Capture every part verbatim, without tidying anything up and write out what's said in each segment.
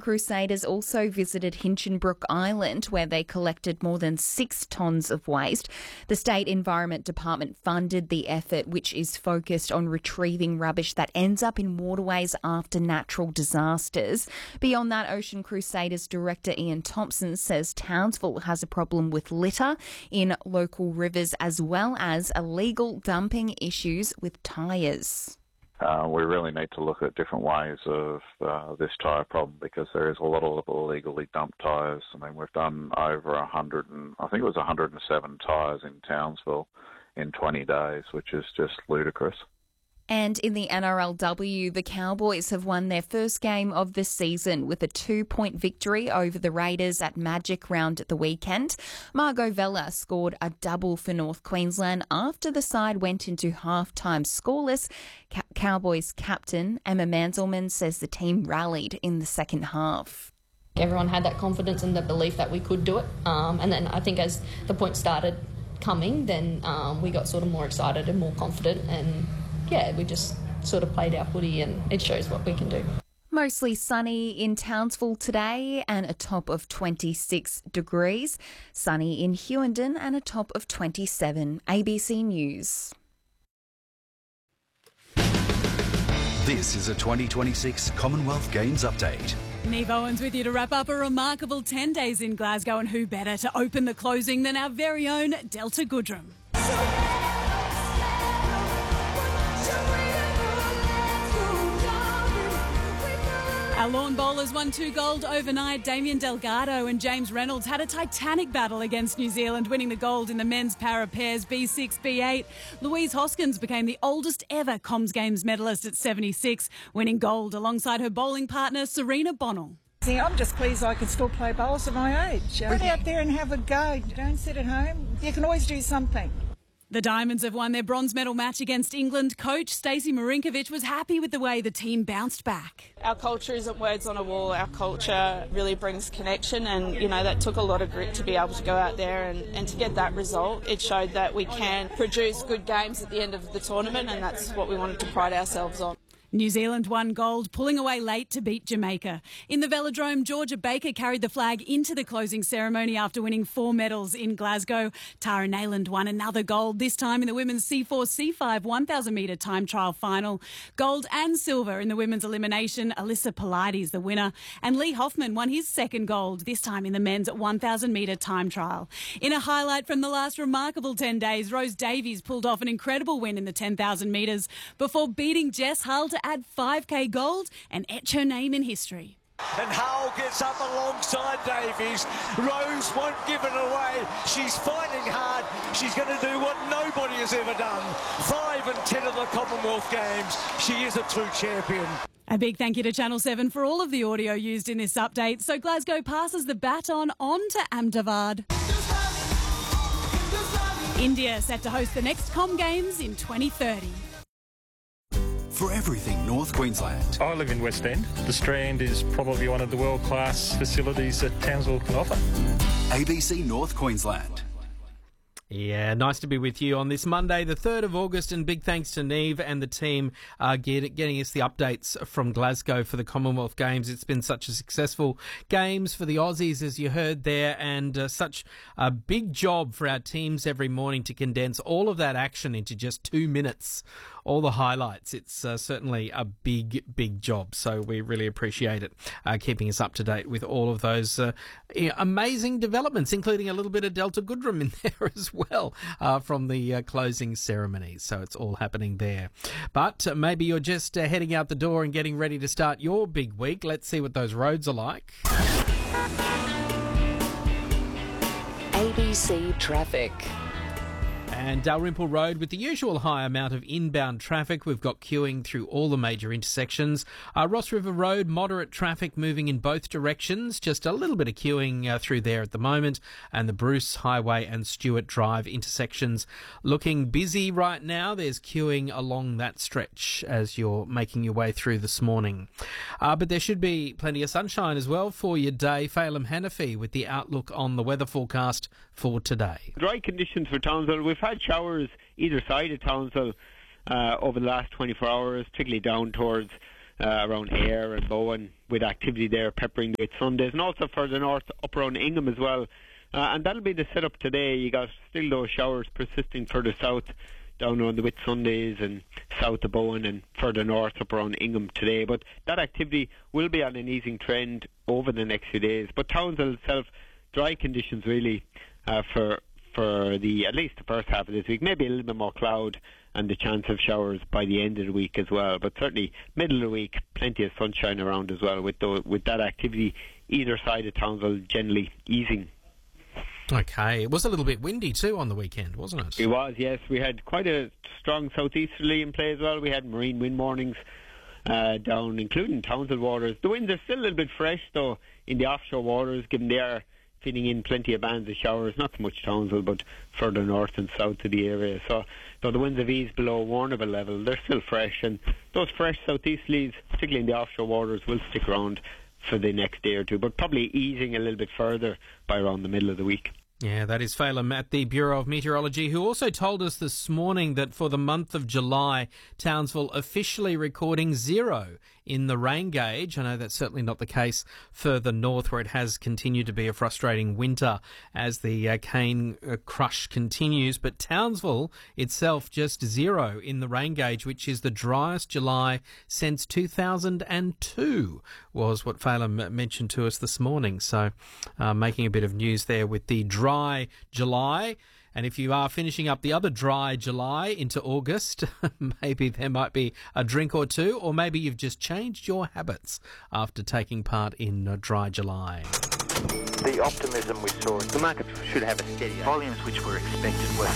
Crusaders also visited Hinchinbrook Island, where they collected more than six tonnes of waste. The State Environment Department funded the effort, which is focused on retrieving rubbish that ends up in waterways after natural disasters. Beyond that, Ocean Crusaders Director Ian Thompson says Townsville has a problem with litter in local rivers, as well as illegal dumping issues with tyres. Uh, we really need to look at different ways of uh, this tyre problem, because there is a lot of illegally dumped tyres. I mean, we've done over a hundred, and I think it was one hundred seven tyres in Townsville in twenty days, which is just ludicrous. And in the N R L W, the Cowboys have won their first game of the season with a two-point victory over the Raiders at Magic Round at the weekend. Margot Vella scored a double for North Queensland after the side went into half-time scoreless. C- Cowboys captain Emma Manzelmann says the team rallied in the second half. Everyone had that confidence and the belief that we could do it. Um, and then I think as the points started coming, then um, we got sort of more excited and more confident, and yeah, we just sort of played our footy, and it shows what we can do. Mostly sunny in Townsville today and a top of twenty-six degrees. Sunny in Hughenden and a top of twenty-seven. A B C News. This is a twenty twenty-six Commonwealth Games update. Neve Owens with you to wrap up a remarkable ten days in Glasgow, and who better to open the closing than our very own Delta Goodrum. Our lawn bowlers won two gold overnight. Damien Delgado and James Reynolds had a titanic battle against New Zealand, winning the gold in the men's para pairs B six B eight. Louise Hoskins became the oldest ever Comms Games medalist at seventy-six, winning gold alongside her bowling partner Serena Bonnell. I'm just pleased I can still play bowls at my age. Get out there and have a go. Don't sit at home. You can always do something. The Diamonds have won their bronze medal match against England. Coach Stacey Marinkovic was happy with the way the team bounced back. Our culture isn't words on a wall. Our culture really brings connection, and, you know, that took a lot of grit to be able to go out there and, and to get that result. It showed that we can produce good games at the end of the tournament, and that's what we wanted to pride ourselves on. New Zealand won gold, pulling away late to beat Jamaica. In the Velodrome, Georgia Baker carried the flag into the closing ceremony after winning four medals in Glasgow. Tara Nayland won another gold, this time in the women's C four C five one thousand metre time trial final. Gold and silver in the women's elimination. Alyssa Pilates the winner. And Lee Hoffman won his second gold, this time in the men's one thousand metre time trial. In a highlight from the last remarkable ten days, Rose Davies pulled off an incredible win in the ten thousand metres before beating Jess Hull to add five K gold and etch her name in history. And Hull gets up alongside Davies. Rose won't give it away. She's fighting hard. She's going to do what nobody has ever done. Five and ten of the Commonwealth Games. She is a true champion. A big thank you to Channel seven for all of the audio used in this update. So Glasgow passes the baton on to Ahmedabad. India set to host the next Com Games in twenty thirty. For everything North Queensland. I live in West End. The Strand is probably one of the world-class facilities that Townsville can offer. A B C North Queensland. Yeah, nice to be with you on this Monday, the third of August, and big thanks to Neve and the team uh, get, getting us the updates from Glasgow for the Commonwealth Games. It's been such a successful Games for the Aussies, as you heard there, and uh, such a big job for our teams every morning to condense all of that action into just two minutes, all the highlights. It's uh, certainly a big, big job, so we really appreciate it, uh, keeping us up to date with all of those uh, amazing developments, including a little bit of Delta Goodrum in there as well. Well, uh, from the uh, closing ceremonies, so it's all happening there. But uh, maybe you're just uh, heading out the door and getting ready to start your big week. Let's see what those roads are like. A B C Traffic. And Dalrymple Road with the usual high amount of inbound traffic. We've got queuing through all the major intersections. Uh, Ross River Road, moderate traffic moving in both directions. Just a little bit of queuing uh, through there at the moment. And the Bruce Highway and Stewart Drive intersections looking busy right now. There's queuing along that stretch as you're making your way through this morning. Uh, but there should be plenty of sunshine as well for your day. Phelim Hanafi with the outlook on the weather forecast for today. Dry conditions for Townsville. We've had showers either side of Townsville uh, over the last twenty-four hours, particularly down towards uh, around Ayr and Bowen, with activity there peppering with Sundays, and also further north up around Ingham as well. Uh, and that'll be the setup today. You got still those showers persisting further south, down around the Whit Sundays and south of Bowen and further north up around Ingham today. But that activity will be on an easing trend over the next few days. But Townsville itself, dry conditions really uh, for for the at least the first half of this week. Maybe a little bit more cloud and the chance of showers by the end of the week as well. But certainly middle of the week, plenty of sunshine around as well, with the, with that activity either side of Townsville generally easing. Okay, it was a little bit windy too on the weekend, wasn't it? It was, yes. We had quite a strong southeasterly in play as well. We had marine wind warnings uh, down, including Townsville waters. The winds are still a little bit fresh, though, in the offshore waters, given they are feeding in plenty of bands of showers, not so much Townsville, but further north and south of the area. So, though the winds have eased below warnable level, they're still fresh, and those fresh southeasterlies, particularly in the offshore waters, will stick around for the next day or two, but probably easing a little bit further by around the middle of the week. Yeah, that is Phelim at the Bureau of Meteorology, who also told us this morning that for the month of July, Townsville officially recording zero in the rain gauge. I know that's certainly not the case further north, where it has continued to be a frustrating winter as the uh, cane uh, crush continues. But Townsville itself just zero in the rain gauge, which is the driest July since two thousand two, was what Phelim mentioned to us this morning. So uh, making a bit of news there with the dry July. And if you are finishing up the other dry July into August, maybe there might be a drink or two, or maybe you've just changed your habits after taking part in a dry July. The optimism we saw, the market should have a steady volumes which were expected were.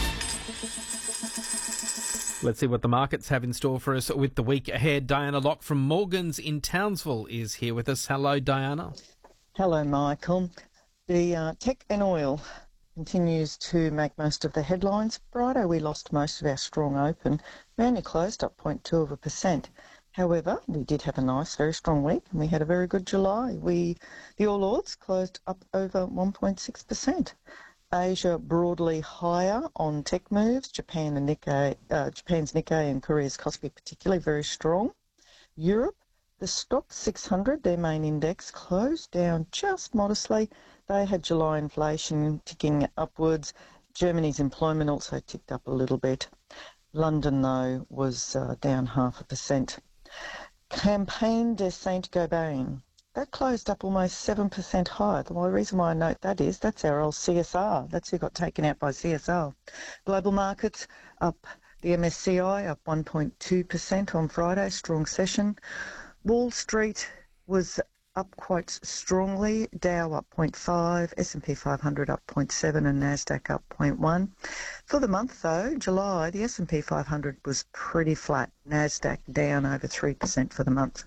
Let's see what the markets have in store for us with the week ahead. Diana Locke from Morgans in Townsville is here with us. Hello, Diana. Hello, Michael. The uh, tech and oil continues to make most of the headlines. Friday we lost most of our strong open. We only closed up zero point two of a percent. However, we did have a nice, very strong week, and we had a very good July. We, the All Ords closed up over one point six percent. Asia broadly higher on tech moves. Japan and Nikkei, uh, Japan's Nikkei and Korea's Kospi particularly very strong. Europe, the Stoxx six hundred, their main index, closed down just modestly. They had July inflation ticking upwards. Germany's employment also ticked up a little bit. London, though, was uh, down half a percent. Campaign de Saint-Gobain, that closed up almost seven percent higher. The reason why I note that is that's our old C S R. That's who got taken out by C S R. Global markets up, the M S C I up one point two percent on Friday, strong session. Wall Street was up quite strongly, Dow up zero point five, S and P five hundred up zero point seven and Nasdaq up zero point one. For the month though, July, the S and P five hundred was pretty flat, Nasdaq down over three percent for the month.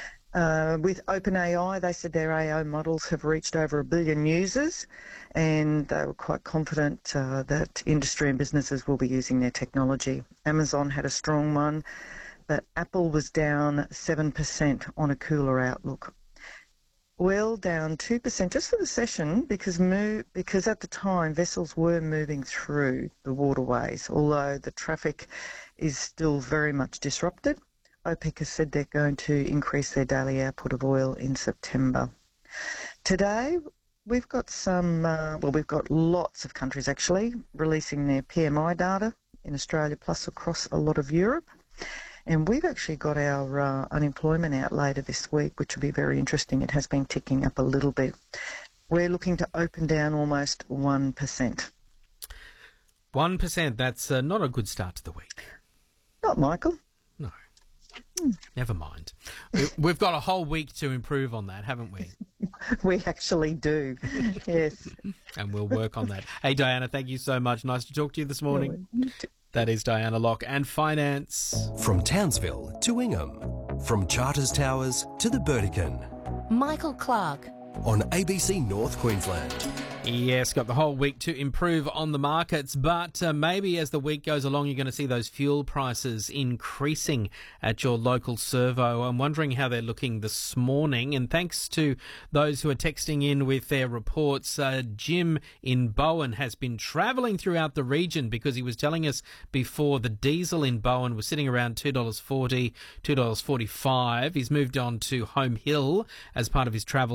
Uh, with OpenAI, they said their A I models have reached over a billion users, and they were quite confident uh, that industry and businesses will be using their technology. Amazon had a strong one, but Apple was down seven percent on a cooler outlook. Oil down two percent just for the session because move, because at the time vessels were moving through the waterways, although the traffic is still very much disrupted. OPEC has said they're going to increase their daily output of oil in September. Today, we've got some, uh, well, we've got lots of countries actually releasing their P M I data in Australia plus across a lot of Europe. And we've actually got our uh, unemployment out later this week, which will be very interesting. It has been ticking up a little bit. We're looking to open down almost one percent. one percent, that's uh, not a good start to the week. Not, Michael. No. Hmm. Never mind. We, we've got a whole week to improve on that, haven't we? We actually do, yes. And we'll work on that. Hey, Diana, thank you so much. Nice to talk to you this morning. That is Diana Locke and Finance. From Townsville to Ingham, from Charters Towers to the Burdekin. Michael Clark. on A B C North Queensland. Yes, got the whole week to improve on the markets, but uh, maybe as the week goes along, you're going to see those fuel prices increasing at your local servo. I'm wondering how they're looking this morning, and thanks to those who are texting in with their reports, uh, Jim in Bowen has been travelling throughout the region because he was telling us before the diesel in Bowen was sitting around two dollars forty, two dollars forty-five. He's moved on to Home Hill as part of his travel